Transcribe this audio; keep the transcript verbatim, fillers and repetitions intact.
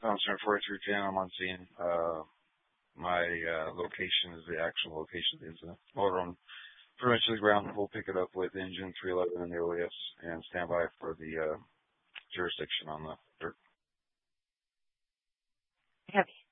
Thomas forty-three ten. I'm on scene. Uh, my uh, location is the actual location of the incident. Motorhome pretty much to the ground. We'll pick it up with engine three eleven in the O A S and stand by for the uh, jurisdiction on the dirt. Heavy.